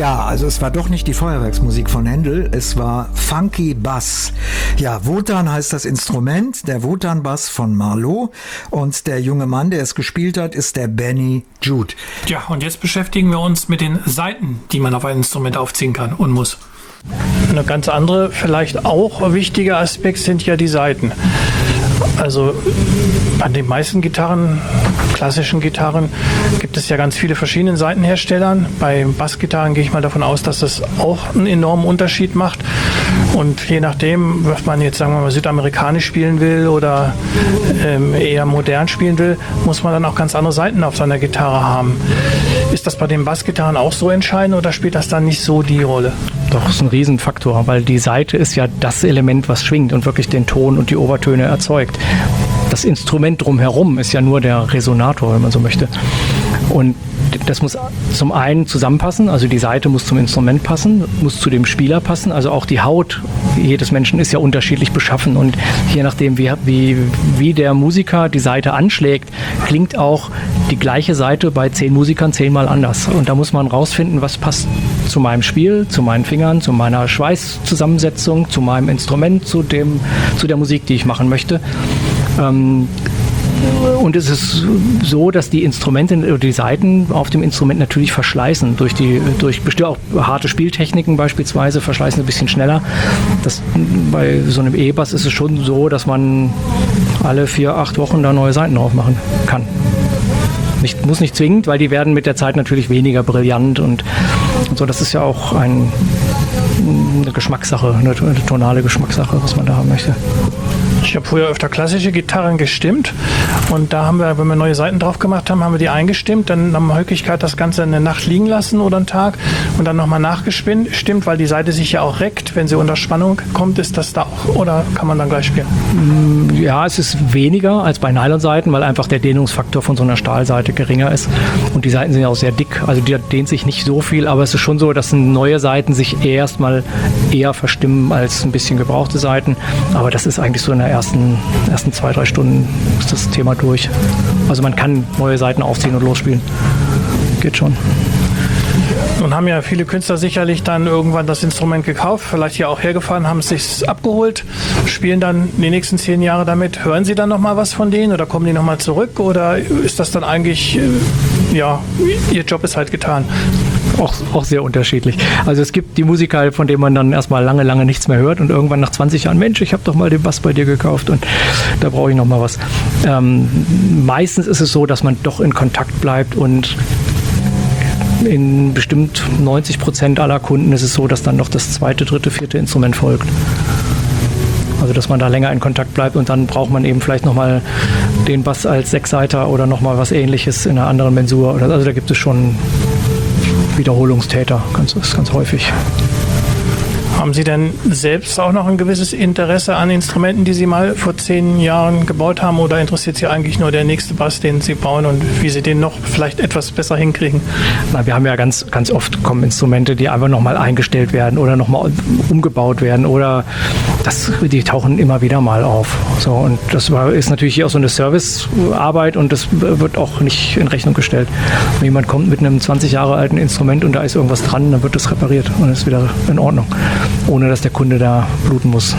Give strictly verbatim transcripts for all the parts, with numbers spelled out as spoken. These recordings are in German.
Ja, also es war doch nicht die Feuerwerksmusik von Händel, es war Funky Bass. Ja, Wotan heißt das Instrument, der Wotan-Bass von Marlowe, und der junge Mann, der es gespielt hat, ist der Benny Jude. Ja, und jetzt beschäftigen wir uns mit den Saiten, die man auf ein Instrument aufziehen kann und muss. Eine ganz andere, vielleicht auch wichtige Aspekt sind ja die Saiten. Also bei den meisten Gitarren, klassischen Gitarren, gibt es ja ganz viele verschiedene Saitenherstellern. Bei Bassgitarren gehe ich mal davon aus, dass das auch einen enormen Unterschied macht. Und je nachdem, was man jetzt, sagen wir mal, südamerikanisch spielen will oder ähm, eher modern spielen will, muss man dann auch ganz andere Saiten auf seiner Gitarre haben. Ist das bei den Bassgitarren auch so entscheidend oder spielt das dann nicht so die Rolle? Doch, ist ein Riesenfaktor, weil die Saite ist ja das Element, was schwingt und wirklich den Ton und die Obertöne erzeugt. Das Instrument drumherum ist ja nur der Resonator, wenn man so möchte. Und das muss zum einen zusammenpassen, also die Saite muss zum Instrument passen, muss zu dem Spieler passen, also auch die Haut jedes Menschen ist ja unterschiedlich beschaffen und je nachdem, wie, wie, wie der Musiker die Saite anschlägt, klingt auch die gleiche Saite bei zehn Musikern zehnmal anders. Und da muss man rausfinden, was passt zu meinem Spiel, zu meinen Fingern, zu meiner Schweißzusammensetzung, zu meinem Instrument, zu, dem, zu der Musik, die ich machen möchte. Ähm, Und es ist so, dass die Instrumente oder die Saiten auf dem Instrument natürlich verschleißen. Durch die, durch bestimmt auch harte Spieltechniken beispielsweise verschleißen ein bisschen schneller. Das, bei so einem E-Bass ist es schon so, dass man alle vier, acht Wochen da neue Saiten drauf machen kann. Nicht, muss nicht zwingend, weil die werden mit der Zeit natürlich weniger brillant und, und so. Das ist ja auch ein, eine Geschmackssache, eine, eine tonale Geschmackssache, was man da haben möchte. Ich habe früher öfter klassische Gitarren gestimmt und da haben wir, wenn wir neue Saiten drauf gemacht haben, haben wir die eingestimmt, dann nach Möglichkeit das Ganze eine Nacht liegen lassen oder einen Tag und dann nochmal nachgestimmt, weil die Saite sich ja auch reckt, wenn sie unter Spannung kommt, ist das da auch, oder kann man dann gleich spielen? Ja, es ist weniger als bei Nylonsaiten, weil einfach der Dehnungsfaktor von so einer Stahlseite geringer ist und die Saiten sind ja auch sehr dick, also die dehnt sich nicht so viel, aber es ist schon so, dass neue Saiten sich erstmal eher verstimmen als ein bisschen gebrauchte Saiten, aber das ist eigentlich so in der ersten, ersten zwei, drei Stunden ist das Thema durch. Also man kann neue Saiten aufziehen und losspielen. Geht schon. Nun haben ja viele Künstler sicherlich dann irgendwann das Instrument gekauft, vielleicht hier auch hergefahren, haben es sich abgeholt, spielen dann die nächsten zehn Jahre damit. Hören Sie dann nochmal was von denen oder kommen die nochmal zurück oder ist das dann eigentlich, ja, Ihr Job ist halt getan? Auch, auch sehr unterschiedlich. Also es gibt die Musiker, von denen man dann erstmal lange, lange nichts mehr hört und irgendwann nach zwanzig Jahren, Mensch, ich habe doch mal den Bass bei dir gekauft und da brauche ich nochmal was. Ähm, meistens ist es so, dass man doch in Kontakt bleibt und in bestimmt neunzig Prozent aller Kunden ist es so, dass dann noch das zweite, dritte, vierte Instrument folgt. Also dass man da länger in Kontakt bleibt und dann braucht man eben vielleicht nochmal den Bass als Sechsseiter oder nochmal was Ähnliches in einer anderen Mensur. Also da gibt es schon Wiederholungstäter, ganz, ist ganz häufig. Haben Sie denn selbst auch noch ein gewisses Interesse an Instrumenten, die Sie mal vor zehn Jahren gebaut haben, oder interessiert Sie eigentlich nur der nächste Bass, den Sie bauen und wie Sie den noch vielleicht etwas besser hinkriegen? Na, wir haben ja ganz, ganz oft kommen Instrumente, die einfach nochmal eingestellt werden oder nochmal umgebaut werden oder das, die tauchen immer wieder mal auf. So, und das war, ist natürlich hier auch so eine Servicearbeit und das wird auch nicht in Rechnung gestellt. Wenn jemand kommt mit einem zwanzig Jahre alten Instrument und da ist irgendwas dran, dann wird das repariert und ist wieder in Ordnung, ohne dass der Kunde da bluten muss.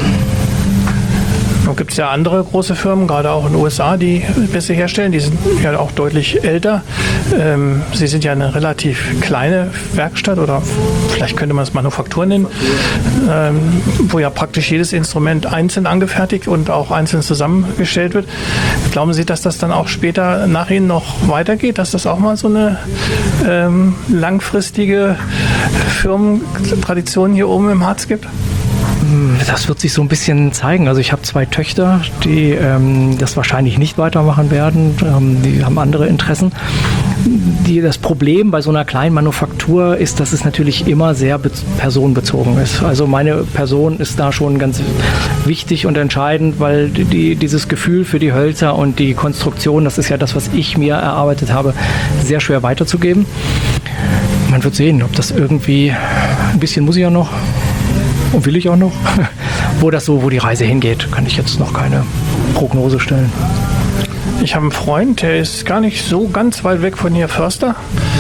Nun gibt es ja andere große Firmen, gerade auch in den U S A, die Bässe herstellen. Die sind ja auch deutlich älter. Ähm, Sie sind ja eine relativ kleine Werkstatt oder vielleicht könnte man es Manufaktur nennen, ähm, wo ja praktisch jedes Instrument einzeln angefertigt und auch einzeln zusammengestellt wird. Glauben Sie, dass das dann auch später nach Ihnen noch weitergeht, dass das auch mal so eine ähm, langfristige Firmentradition hier oben im Harz gibt? Das wird sich so ein bisschen zeigen. Also ich habe zwei Töchter, die ähm, das wahrscheinlich nicht weitermachen werden. Ähm, die haben andere Interessen. Die, das Problem bei so einer kleinen Manufaktur ist, dass es natürlich immer sehr be- personenbezogen ist. Also meine Person ist da schon ganz wichtig und entscheidend, weil die, dieses Gefühl für die Hölzer und die Konstruktion, das ist ja das, was ich mir erarbeitet habe, sehr schwer weiterzugeben. Man wird sehen, ob das irgendwie, ein bisschen muss ich ja noch, und will ich auch noch, wo das so, wo die Reise hingeht, kann ich jetzt noch keine Prognose stellen. Ich habe einen Freund, der ist gar nicht so ganz weit weg von hier, Förster.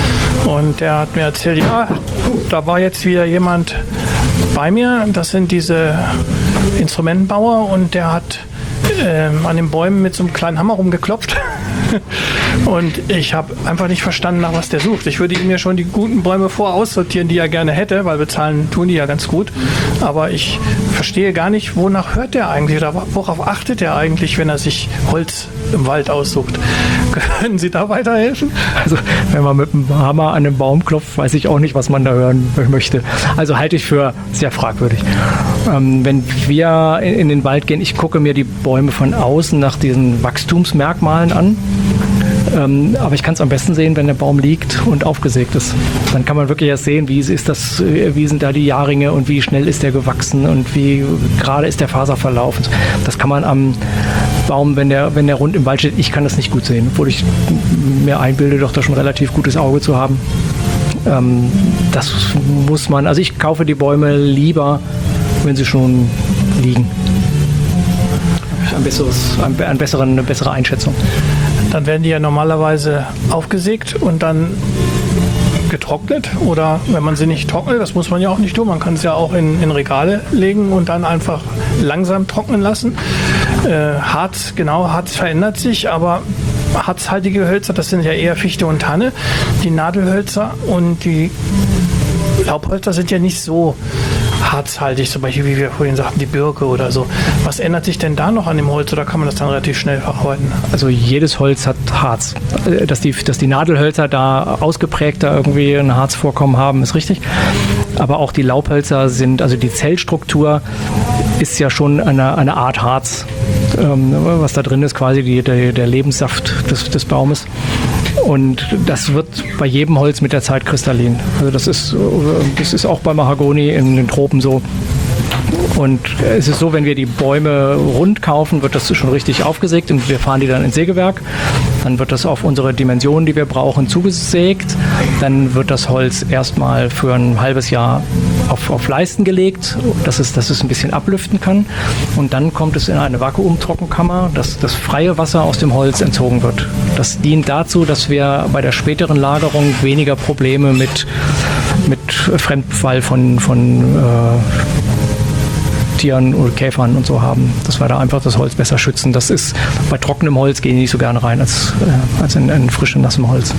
Und der hat mir erzählt, ja, da war jetzt wieder jemand bei mir, das sind diese Instrumentenbauer, und der hat ähm, an den Bäumen mit so einem kleinen Hammer rumgeklopft. Und ich habe einfach nicht verstanden, nach was der sucht. Ich würde ihm ja schon die guten Bäume voraussortieren, die er gerne hätte, weil bezahlen tun die ja ganz gut. Aber ich verstehe gar nicht, wonach hört der eigentlich oder worauf achtet er eigentlich, wenn er sich Holz im Wald aussucht. Können Sie da weiterhelfen? Also wenn man mit dem Hammer an den Baum klopft, weiß ich auch nicht, was man da hören möchte. Also halte ich für sehr fragwürdig. Ähm, wenn wir in, in den Wald gehen, ich gucke mir die Bäume von außen nach diesen Wachstumsmerkmalen an. Ähm, aber ich kann es am besten sehen, wenn der Baum liegt und aufgesägt ist. Dann kann man wirklich erst sehen, wie ist das, wie sind da die Jahrringe und wie schnell ist der gewachsen und wie gerade ist der Faserverlauf. Das kann man am Baum, wenn der, wenn der rund im Wald steht, ich kann das nicht gut sehen, obwohl ich mir einbilde, doch da schon relativ gutes Auge zu haben. Ähm, das muss man, also ich kaufe die Bäume lieber, wenn sie schon liegen. Ein besseres, ein, ein besseren, eine bessere Einschätzung. Dann werden die ja normalerweise aufgesägt und dann getrocknet. Oder wenn man sie nicht trocknet, das muss man ja auch nicht tun, man kann es ja auch in, in Regale legen und dann einfach langsam trocknen lassen. Äh, Harz, genau, Harz verändert sich, aber harzhaltige Hölzer, das sind ja eher Fichte und Tanne. Die Nadelhölzer und die Laubhölzer sind ja nicht so harzhaltig, zum Beispiel, wie wir vorhin sagten, die Birke oder so. Was ändert sich denn da noch an dem Holz oder kann man das dann relativ schnell verarbeiten? Also jedes Holz hat Harz. Dass die, dass die Nadelhölzer da ausgeprägter irgendwie ein Harzvorkommen haben, ist richtig. Aber auch die Laubhölzer sind, also die Zellstruktur ist ja schon eine, eine Art Harz, ähm, was da drin ist, quasi die, der, der Lebenssaft des, des Baumes. Und das wird bei jedem Holz mit der Zeit kristallin. Also das ist, das ist auch bei Mahagoni in den Tropen so. Und es ist so, wenn wir die Bäume rund kaufen, wird das schon richtig aufgesägt und wir fahren die dann ins Sägewerk. Dann wird das auf unsere Dimensionen, die wir brauchen, zugesägt. Dann wird das Holz erstmal für ein halbes Jahr auf, auf Leisten gelegt, dass es, dass es ein bisschen ablüften kann. Und dann kommt es in eine Vakuumtrockenkammer, dass das freie Wasser aus dem Holz entzogen wird. Das dient dazu, dass wir bei der späteren Lagerung weniger Probleme mit, mit Fremdfall von, von äh, Tieren oder Käfern und so haben, dass wir da einfach das Holz besser schützen. Das ist bei trockenem Holz gehen die nicht so gerne rein als, äh, als in, in frischem, nassem Holz.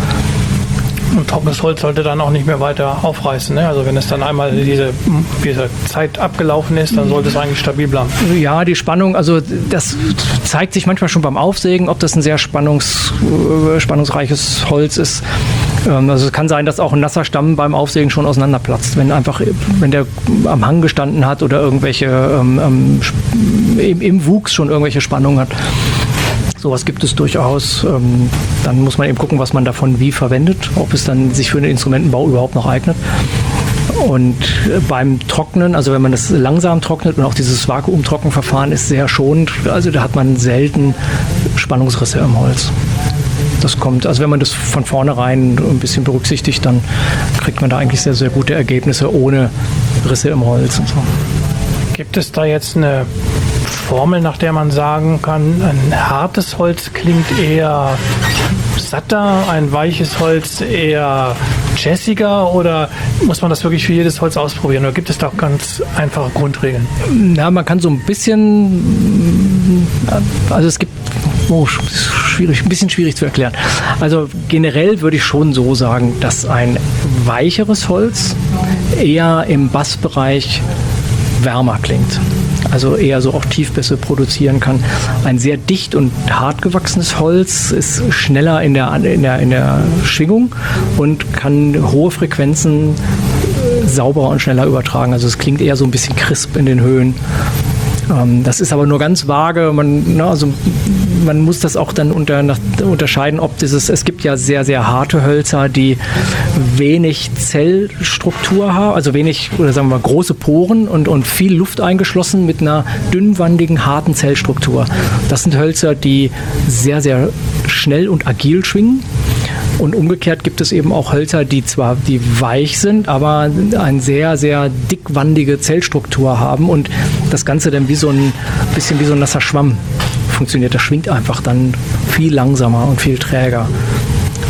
Und trockenes Holz sollte dann auch nicht mehr weiter aufreißen. Ne? Also wenn es dann einmal diese, diese Zeit abgelaufen ist, dann sollte es eigentlich stabil bleiben. Ja, die Spannung, also das zeigt sich manchmal schon beim Aufsägen, ob das ein sehr spannungs, spannungsreiches Holz ist. Also es kann sein, dass auch ein nasser Stamm beim Aufsägen schon auseinanderplatzt, wenn einfach, wenn der am Hang gestanden hat oder irgendwelche ähm, im, im Wuchs schon irgendwelche Spannungen hat. Sowas gibt es durchaus. Dann muss man eben gucken, was man davon wie verwendet, ob es dann sich für den Instrumentenbau überhaupt noch eignet. Und beim Trocknen, also wenn man das langsam trocknet und auch dieses Vakuumtrockenverfahren ist sehr schonend, also da hat man selten Spannungsrisse im Holz. Das kommt, also wenn man das von vornherein ein bisschen berücksichtigt, dann kriegt man da eigentlich sehr, sehr gute Ergebnisse ohne Risse im Holz und so. Gibt es da jetzt eine Formel, nach der man sagen kann, ein hartes Holz klingt eher satter, ein weiches Holz eher jazziger, oder muss man das wirklich für jedes Holz ausprobieren, oder gibt es da auch ganz einfache Grundregeln? Na, man kann so ein bisschen, also es gibt, oh, schwierig, ein bisschen schwierig zu erklären. Also generell würde ich schon so sagen, dass ein weicheres Holz eher im Bassbereich wärmer klingt. Also eher so auch Tiefbässe produzieren kann. Ein sehr dicht und hart gewachsenes Holz ist schneller in der, in der, in der Schwingung und kann hohe Frequenzen sauberer und schneller übertragen. Also es klingt eher so ein bisschen crisp in den Höhen. Das ist aber nur ganz vage. Man, na, also man muss das auch dann unter, nach, unterscheiden, ob dieses, es gibt ja sehr, sehr harte Hölzer, die wenig Zellstruktur haben, also wenig, oder sagen wir mal, große Poren und, und viel Luft eingeschlossen mit einer dünnwandigen, harten Zellstruktur. Das sind Hölzer, die sehr, sehr schnell und agil schwingen. Und umgekehrt gibt es eben auch Hölzer, die zwar die weich sind, aber eine sehr, sehr dickwandige Zellstruktur haben und das Ganze dann wie so ein bisschen wie so ein nasser Schwamm funktioniert. Das schwingt einfach dann viel langsamer und viel träger.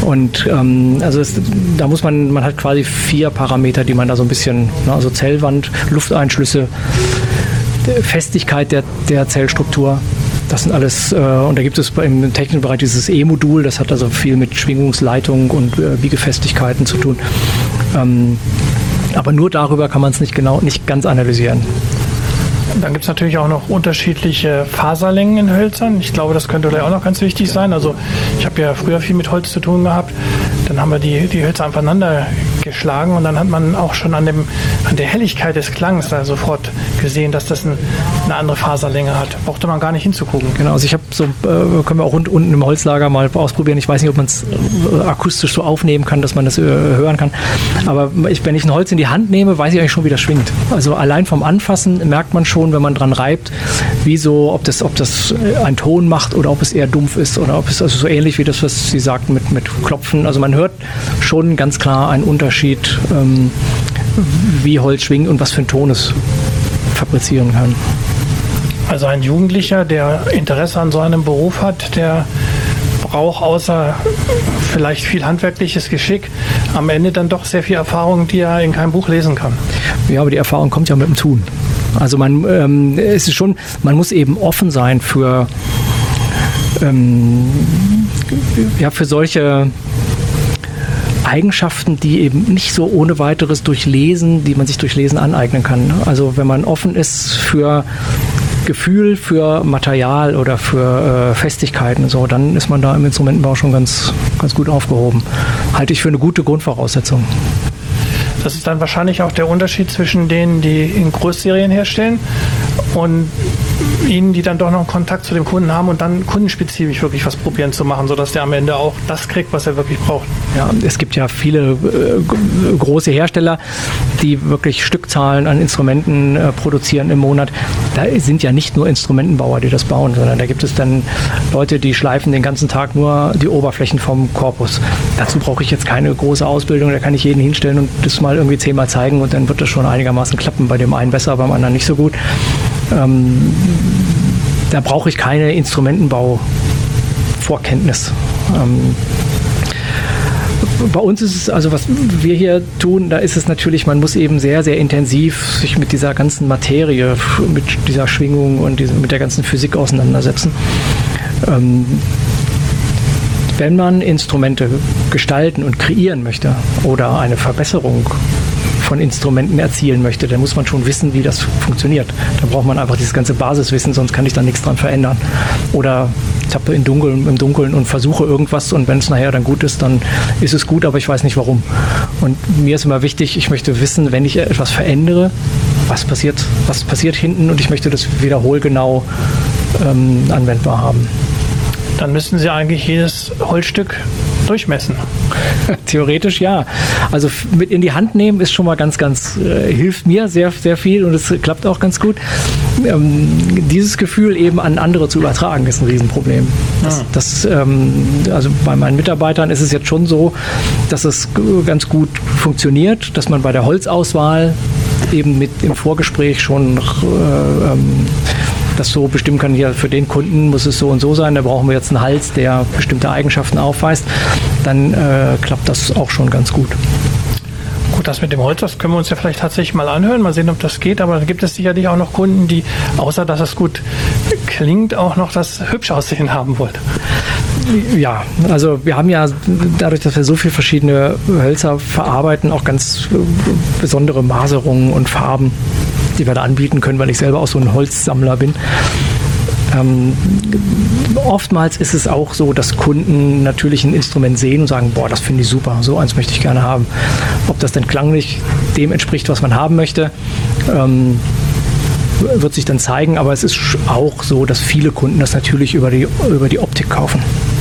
Und ähm, also es, da muss man, man hat quasi vier Parameter, die man da so ein bisschen, ne, also Zellwand, Lufteinschlüsse, Festigkeit der, der Zellstruktur. Das sind alles, äh, und da gibt es im technischen Bereich dieses E-Modul, das hat also viel mit Schwingungsleitung und äh, Biegefestigkeiten zu tun. Ähm, aber nur darüber kann man es nicht genau, nicht ganz analysieren. Dann gibt es natürlich auch noch unterschiedliche Faserlängen in Hölzern. Ich glaube, das könnte vielleicht auch noch ganz wichtig sein. Also ich habe ja früher viel mit Holz zu tun gehabt. Dann haben wir die, die Hölzer aufeinander geschlagen und dann hat man auch schon an, dem, an der Helligkeit des Klangs da sofort gesehen, dass das ein, eine andere Faserlänge hat. Brauchte man gar nicht hinzugucken. Genau, also ich habe so, äh, können wir auch rund, unten im Holzlager mal ausprobieren. Ich weiß nicht, ob man es äh, akustisch so aufnehmen kann, dass man das äh, hören kann. Aber ich, wenn ich ein Holz in die Hand nehme, weiß ich eigentlich schon, wie das schwingt. Also allein vom Anfassen merkt man schon, wenn man dran reibt, wie so, ob das, ob das einen Ton macht oder ob es eher dumpf ist oder ob es also so ähnlich wie das, was Sie sagten mit, mit Klopfen. Also man hört schon ganz klar einen Unterschied, ähm, wie Holz schwingt und was für einen Ton es fabrizieren kann. Also ein Jugendlicher, der Interesse an so einem Beruf hat, der braucht außer vielleicht viel handwerkliches Geschick am Ende dann doch sehr viel Erfahrung, die er in keinem Buch lesen kann. Ja, aber die Erfahrung kommt ja mit dem Tun. Also man, ähm, es ist schon, man muss eben offen sein für, ähm, ja, für solche Eigenschaften, die eben nicht so ohne weiteres durch Lesen, die man sich durch Lesen aneignen kann. Also wenn man offen ist für Gefühl, für Material oder für äh, Festigkeiten und so, dann ist man da im Instrumentenbau schon ganz, ganz gut aufgehoben. Halte ich für eine gute Grundvoraussetzung. Das ist dann wahrscheinlich auch der Unterschied zwischen denen, die in Großserien herstellen und Ihnen, die dann doch noch einen Kontakt zu dem Kunden haben und dann kundenspezifisch wirklich was probieren zu machen, sodass der am Ende auch das kriegt, was er wirklich braucht. Ja, es gibt ja viele äh, große Hersteller, die wirklich Stückzahlen an Instrumenten äh, produzieren im Monat. Da sind ja nicht nur Instrumentenbauer, die das bauen, sondern da gibt es dann Leute, die schleifen den ganzen Tag nur die Oberflächen vom Korpus. Dazu brauche ich jetzt keine große Ausbildung, da kann ich jeden hinstellen und das mal irgendwie zehnmal zeigen und dann wird das schon einigermaßen klappen. Bei dem einen besser, beim anderen nicht so gut. Ähm, da brauche ich keine Instrumentenbau-Vorkenntnis. Ähm, bei uns ist es, also was wir hier tun, da ist es natürlich, man muss eben sehr, sehr intensiv sich mit dieser ganzen Materie, mit dieser Schwingung und diese, mit der ganzen Physik auseinandersetzen. Ähm, wenn man Instrumente gestalten und kreieren möchte oder eine Verbesserung von Instrumenten erzielen möchte, dann muss man schon wissen, wie das funktioniert. Da braucht man einfach dieses ganze Basiswissen, sonst kann ich da nichts dran verändern. Oder ich habe im Dunkeln, im Dunkeln und versuche irgendwas und wenn es nachher dann gut ist, dann ist es gut, aber ich weiß nicht warum. Und mir ist immer wichtig, ich möchte wissen, wenn ich etwas verändere, was passiert, was passiert hinten und ich möchte das wiederholgenau ähm, anwendbar haben. Dann müssten Sie eigentlich jedes Holzstück durchmessen. Theoretisch ja. Also mit in die Hand nehmen ist schon mal ganz, ganz, äh, hilft mir sehr, sehr viel und es klappt auch ganz gut. Ähm, dieses Gefühl eben an andere zu übertragen, ist ein Riesenproblem. Das, ah. das, ähm, also bei meinen Mitarbeitern ist es jetzt schon so, dass es ganz gut funktioniert, dass man bei der Holzauswahl eben mit im Vorgespräch schon äh, ähm, das so bestimmen kann, ja, für den Kunden muss es so und so sein, da brauchen wir jetzt einen Hals, der bestimmte Eigenschaften aufweist, dann äh, klappt das auch schon ganz gut. Gut, das mit dem Holz, das können wir uns ja vielleicht tatsächlich mal anhören, mal sehen, ob das geht, aber da gibt es sicherlich auch noch Kunden, die, außer dass es gut klingt, auch noch das hübsch Aussehen haben wollen. Ja, also wir haben ja dadurch, dass wir so viele verschiedene Hölzer verarbeiten, auch ganz besondere Maserungen und Farben, die wir da anbieten können, weil ich selber auch so ein Holzsammler bin. Ähm, oftmals ist es auch so, dass Kunden natürlich ein Instrument sehen und sagen, boah, das finde ich super, so eins möchte ich gerne haben. Ob das denn klanglich dem entspricht, was man haben möchte, ähm, wird sich dann zeigen, aber es ist auch so, dass viele Kunden das natürlich über die, über die Optik kaufen.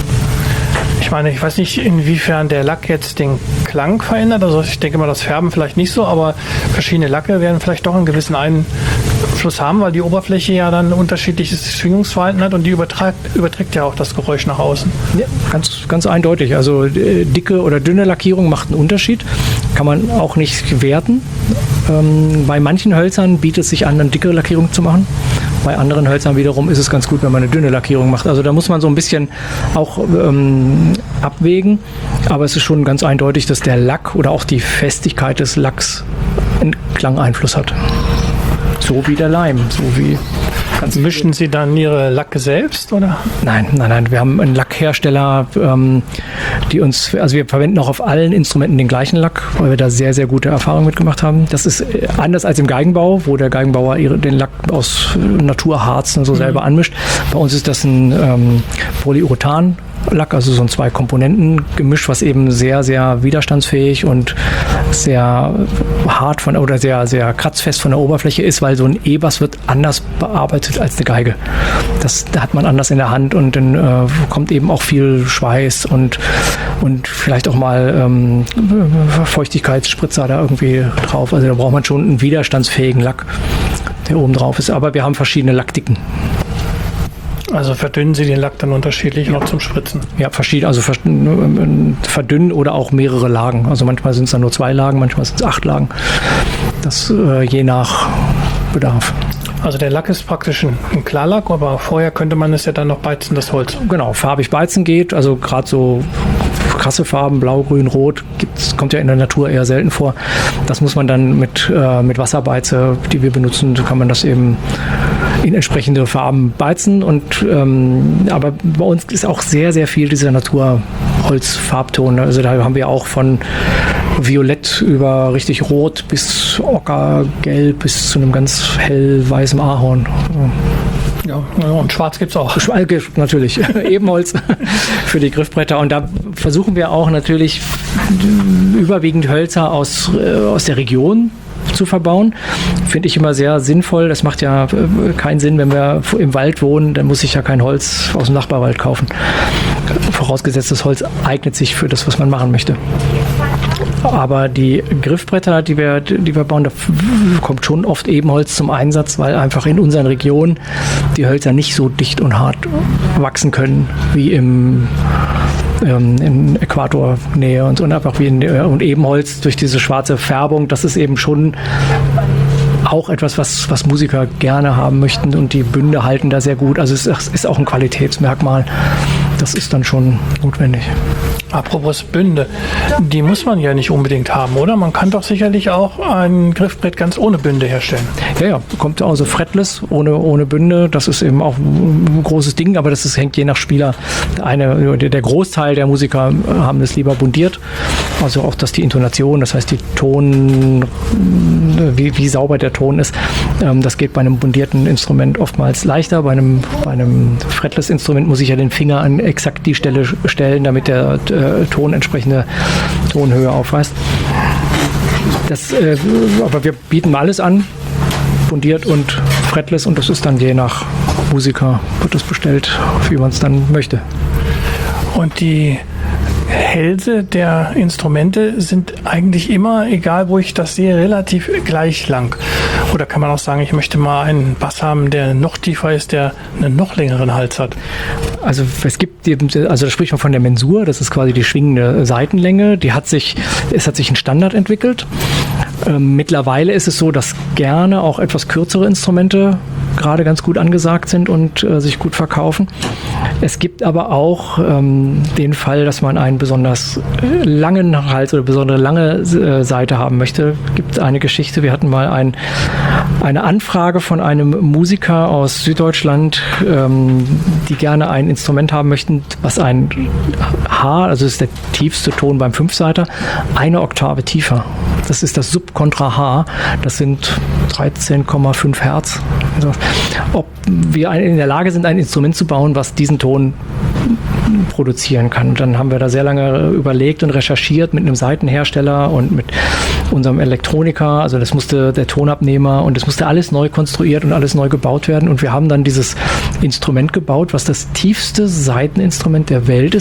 Ich meine, ich weiß nicht, inwiefern der Lack jetzt den Klang verändert. Also ich denke mal, das Färben vielleicht nicht so, aber verschiedene Lacke werden vielleicht doch einen gewissen Einfluss haben, weil die Oberfläche ja dann ein unterschiedliches Schwingungsverhalten hat und die überträgt, überträgt ja auch das Geräusch nach außen. Ja, ganz, ganz eindeutig. Also äh, dicke oder dünne Lackierung macht einen Unterschied. Kann man auch nicht werten. Ähm, bei manchen Hölzern bietet es sich an, eine dickere Lackierung zu machen. Bei anderen Hölzern wiederum ist es ganz gut, wenn man eine dünne Lackierung macht. Also da muss man so ein bisschen auch ähm, abwägen. Aber es ist schon ganz eindeutig, dass der Lack oder auch die Festigkeit des Lacks einen Klangeinfluss hat. So wie der Leim, so wie... Mischen Sie dann Ihre Lacke selbst, oder? Nein, nein, nein. Wir haben einen Lackhersteller, ähm, die uns, also wir verwenden auch auf allen Instrumenten den gleichen Lack, weil wir da sehr, sehr gute Erfahrungen mitgemacht haben. Das ist anders als im Geigenbau, wo der Geigenbauer ihre, den Lack aus Naturharz und so mhm. selber anmischt. Bei uns ist das ein ähm, Polyurethan. Lack, also so ein Zwei-Komponenten-Gemisch, was eben sehr, sehr widerstandsfähig und sehr hart von oder sehr, sehr kratzfest von der Oberfläche ist, weil so ein E-Bass wird anders bearbeitet als eine Geige. Das hat man anders in der Hand und dann äh, kommt eben auch viel Schweiß und, und vielleicht auch mal ähm, Feuchtigkeitsspritzer da irgendwie drauf. Also da braucht man schon einen widerstandsfähigen Lack, der oben drauf ist. Aber wir haben verschiedene Lackdicken. Also verdünnen Sie den Lack dann unterschiedlich ja. noch zum Spritzen? Ja, verschieden, also verdünnen oder auch mehrere Lagen. Also manchmal sind es dann nur zwei Lagen, manchmal sind es acht Lagen. Das äh, je nach Bedarf. Also der Lack ist praktisch ein, ein Klarlack, aber vorher könnte man es ja dann noch beizen, das Holz. Genau, farbig beizen geht, also gerade so krasse Farben, blau, grün, rot, gibt's, kommt ja in der Natur eher selten vor. Das muss man dann mit, äh, mit Wasserbeize, die wir benutzen, kann man das eben in entsprechende Farben beizen. Und, ähm, aber bei uns ist auch sehr, sehr viel dieser Naturholzfarbton. Also da haben wir auch von Violett über richtig Rot bis Ockergelb bis zu einem ganz hell weißen Ahorn. Ja, und Schwarz gibt es auch. Schwarz natürlich, Ebenholz für die Griffbretter. Und da versuchen wir auch natürlich überwiegend Hölzer aus, äh, aus der Region zu verbauen. Finde ich immer sehr sinnvoll. Das macht ja keinen Sinn, wenn wir im Wald wohnen, dann muss ich ja kein Holz aus dem Nachbarwald kaufen. Vorausgesetzt, das Holz eignet sich für das, was man machen möchte. Aber die Griffbretter, die wir, die wir bauen, da kommt schon oft Ebenholz zum Einsatz, weil einfach in unseren Regionen die Hölzer nicht so dicht und hart wachsen können wie im ähm, in Äquatornähe und so, und einfach wie in, und Ebenholz durch diese schwarze Färbung, das ist eben schon auch etwas, was, was Musiker gerne haben möchten, und die Bünde halten da sehr gut. Also es ist auch ein Qualitätsmerkmal. Das ist dann schon notwendig. Apropos Bünde, die muss man ja nicht unbedingt haben, oder? Man kann doch sicherlich auch ein Griffbrett ganz ohne Bünde herstellen. Ja, ja, kommt also fretless, ohne, ohne Bünde. Das ist eben auch ein großes Ding, aber das ist, hängt je nach Spieler. Der, eine, der Großteil der Musiker haben das lieber bundiert. Also auch, dass die Intonation, das heißt die Ton, wie, wie sauber der Ton ist, das geht bei einem bundierten Instrument oftmals leichter. Bei einem, bei einem Fretless-Instrument muss ich ja den Finger an exakt die Stelle stellen, damit der äh, Ton entsprechende Tonhöhe aufweist. Das, äh, aber wir bieten alles an, bundiert und fretless, und das ist dann je nach Musiker, wird das bestellt, wie man es dann möchte. Und die Hälse der Instrumente sind eigentlich immer, egal wo ich das sehe, relativ gleich lang. Oder kann man auch sagen, ich möchte mal einen Bass haben, der noch tiefer ist, der einen noch längeren Hals hat? Also es gibt, also da spricht man von der Mensur, das ist quasi die schwingende Seitenlänge. Die hat sich, es hat sich ein Standard entwickelt. Ähm, mittlerweile ist es so, dass gerne auch etwas kürzere Instrumente gerade ganz gut angesagt sind und äh, sich gut verkaufen. Es gibt aber auch ähm, den Fall, dass man einen besonders äh, langen Hals oder besondere lange äh, Seite haben möchte. Es gibt eine Geschichte, wir hatten mal ein, eine Anfrage von einem Musiker aus Süddeutschland, ähm, die gerne ein Instrument haben möchten, was ein H, also das ist der tiefste Ton beim Fünfseiter, eine Oktave tiefer. Das ist das Subkontra H, das sind dreizehn Komma fünf Hertz. Also, ob wir in der Lage sind, ein Instrument zu bauen, was diesen Ton produzieren kann. Und dann haben wir da sehr lange überlegt und recherchiert mit einem Seitenhersteller und mit unserem Elektroniker. Also das musste der Tonabnehmer, und das musste alles neu konstruiert und alles neu gebaut werden. Und wir haben dann dieses Instrument gebaut, was das tiefste Saiteninstrument der Welt ist.